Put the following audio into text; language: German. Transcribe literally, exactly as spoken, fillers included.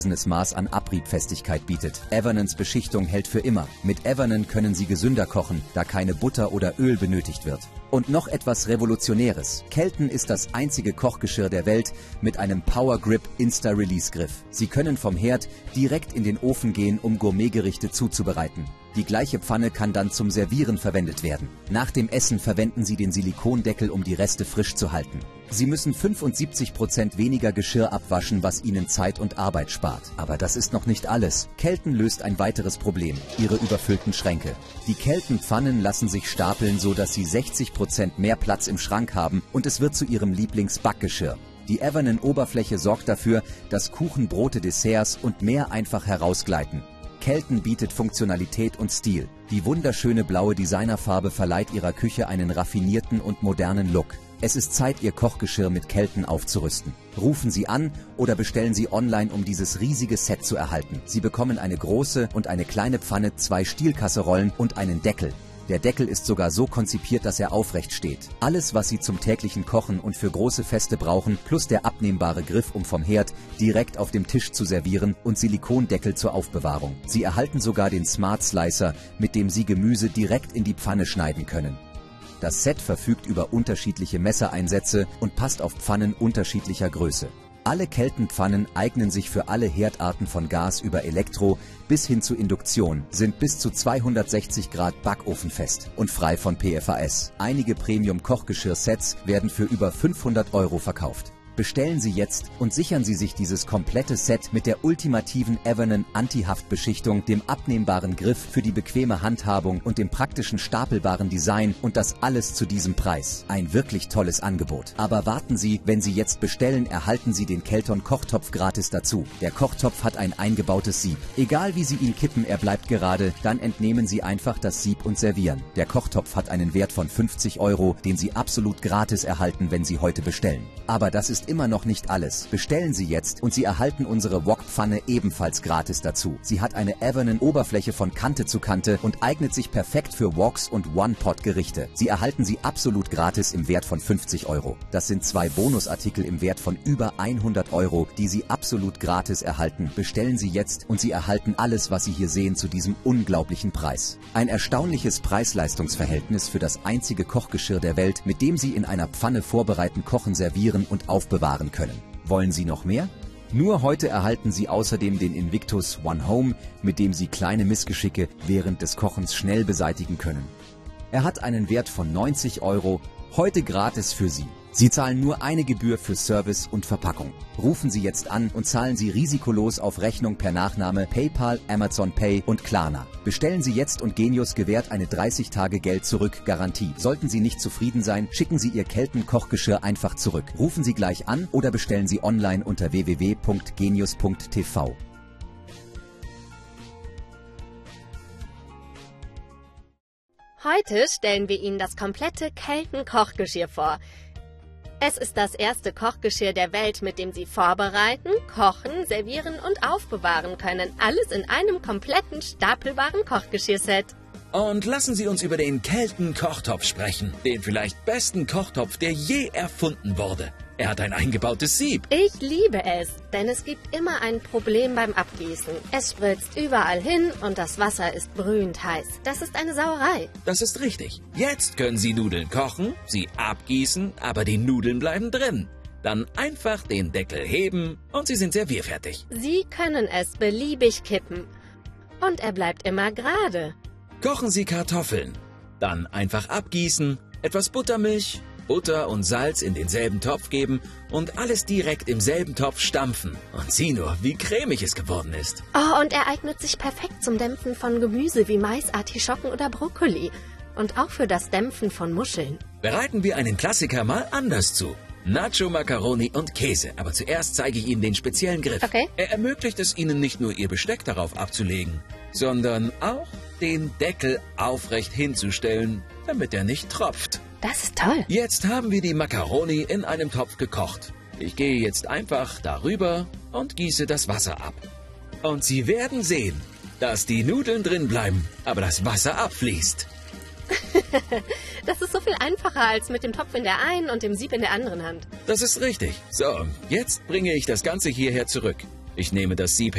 Maß an Abriebfestigkeit bietet. Evernons Beschichtung hält für immer. Mit Evernon können Sie gesünder kochen, da keine Butter oder Öl benötigt wird. Und noch etwas Revolutionäres. Kelton ist das einzige Kochgeschirr der Welt mit einem Power Grip Insta-Release-Griff. Sie können vom Herd direkt in den Ofen gehen, um Gourmetgerichte zuzubereiten. Die gleiche Pfanne kann dann zum Servieren verwendet werden. Nach dem Essen verwenden Sie den Silikondeckel, um die Reste frisch zu halten. Sie müssen fünfundsiebzig Prozent weniger Geschirr abwaschen, was Ihnen Zeit und Arbeit spart. Aber das ist noch nicht alles. Kelton löst ein weiteres Problem: Ihre überfüllten Schränke. Die Kelton-Pfannen lassen sich stapeln, so dass Sie sechzig Prozent mehr Platz im Schrank haben, und es wird zu Ihrem Lieblingsbackgeschirr. Die Evernon-Oberfläche sorgt dafür, dass Kuchen, Brote, Desserts und mehr einfach herausgleiten. Kelton bietet Funktionalität und Stil. Die wunderschöne blaue Designerfarbe verleiht Ihrer Küche einen raffinierten und modernen Look. Es ist Zeit, Ihr Kochgeschirr mit Kelton aufzurüsten. Rufen Sie an oder bestellen Sie online, um dieses riesige Set zu erhalten. Sie bekommen eine große und eine kleine Pfanne, zwei Stielkasserollen und einen Deckel. Der Deckel ist sogar so konzipiert, dass er aufrecht steht. Alles, was Sie zum täglichen Kochen und für große Feste brauchen, plus der abnehmbare Griff, um vom Herd direkt auf dem Tisch zu servieren, und Silikondeckel zur Aufbewahrung. Sie erhalten sogar den Smart Slicer, mit dem Sie Gemüse direkt in die Pfanne schneiden können. Das Set verfügt über unterschiedliche Messereinsätze und passt auf Pfannen unterschiedlicher Größe. Alle Kelton-Pfannen eignen sich für alle Herdarten, von Gas über Elektro bis hin zu Induktion, sind bis zu zweihundertsechzig Grad backofenfest und frei von P F A S. Einige Premium-Kochgeschirr-Sets werden für über fünfhundert Euro verkauft. Bestellen Sie jetzt und sichern Sie sich dieses komplette Set mit der ultimativen Evernon Anti-Haft-Beschichtung, dem abnehmbaren Griff für die bequeme Handhabung und dem praktischen stapelbaren Design, und das alles zu diesem Preis. Ein wirklich tolles Angebot. Aber warten Sie, wenn Sie jetzt bestellen, erhalten Sie den Kelton Kochtopf gratis dazu. Der Kochtopf hat ein eingebautes Sieb. Egal wie Sie ihn kippen, er bleibt gerade, dann entnehmen Sie einfach das Sieb und servieren. Der Kochtopf hat einen Wert von fünfzig Euro, den Sie absolut gratis erhalten, wenn Sie heute bestellen. Aber das ist immer noch nicht alles. Bestellen Sie jetzt und Sie erhalten unsere Wok-Pfanne ebenfalls gratis dazu. Sie hat eine Evernon-Oberfläche von Kante zu Kante und eignet sich perfekt für Woks und One-Pot-Gerichte. Sie erhalten sie absolut gratis im Wert von fünfzig Euro. Das sind zwei Bonusartikel im Wert von über hundert Euro, die Sie absolut gratis erhalten. Bestellen Sie jetzt und Sie erhalten alles, was Sie hier sehen, zu diesem unglaublichen Preis. Ein erstaunliches Preis-Leistungs-Verhältnis für das einzige Kochgeschirr der Welt, mit dem Sie in einer Pfanne vorbereiten, kochen, servieren und aufbewahren können. Wollen Sie noch mehr? Nur heute erhalten Sie außerdem den Invictus One Home, mit dem Sie kleine Missgeschicke während des Kochens schnell beseitigen können. Er hat einen Wert von neunzig Euro, heute gratis für Sie. Sie zahlen nur eine Gebühr für Service und Verpackung. Rufen Sie jetzt an und zahlen Sie risikolos auf Rechnung per Nachname, PayPal, Amazon Pay und Klarna. Bestellen Sie jetzt und Genius gewährt eine dreißig Tage Geld-Zurück-Garantie. Sollten Sie nicht zufrieden sein, schicken Sie Ihr Kelton-Kochgeschirr einfach zurück. Rufen Sie gleich an oder bestellen Sie online unter w w w punkt genius punkt t v. Heute stellen wir Ihnen das komplette Kelton-Kochgeschirr vor. Es ist das erste Kochgeschirr der Welt, mit dem Sie vorbereiten, kochen, servieren und aufbewahren können. Alles in einem kompletten, stapelbaren Kochgeschirrset. Und lassen Sie uns über den Kelton-Kochtopf sprechen. Den vielleicht besten Kochtopf, der je erfunden wurde. Er hat ein eingebautes Sieb. Ich liebe es, denn es gibt immer ein Problem beim Abgießen. Es spritzt überall hin und das Wasser ist brühend heiß. Das ist eine Sauerei. Das ist richtig. Jetzt können Sie Nudeln kochen, sie abgießen, aber die Nudeln bleiben drin. Dann einfach den Deckel heben und Sie sind servierfertig. Sie können es beliebig kippen. Und er bleibt immer gerade. Kochen Sie Kartoffeln. Dann einfach abgießen, etwas Buttermilch, Butter und Salz in denselben Topf geben und alles direkt im selben Topf stampfen. Und sieh nur, wie cremig es geworden ist. Oh, und er eignet sich perfekt zum Dämpfen von Gemüse wie Mais, Artischocken oder Brokkoli. Und auch für das Dämpfen von Muscheln. Bereiten wir einen Klassiker mal anders zu. Nacho, Macaroni und Käse. Aber zuerst zeige ich Ihnen den speziellen Griff. Okay. Er ermöglicht es Ihnen nicht nur, Ihr Besteck darauf abzulegen, sondern auch den Deckel aufrecht hinzustellen, damit er nicht tropft. Das ist toll. Jetzt haben wir die Macaroni in einem Topf gekocht. Ich gehe jetzt einfach darüber und gieße das Wasser ab. Und Sie werden sehen, dass die Nudeln drin bleiben, aber das Wasser abfließt. Das ist so viel einfacher als mit dem Topf in der einen und dem Sieb in der anderen Hand. Das ist richtig. So, jetzt bringe ich das Ganze hierher zurück. Ich nehme das Sieb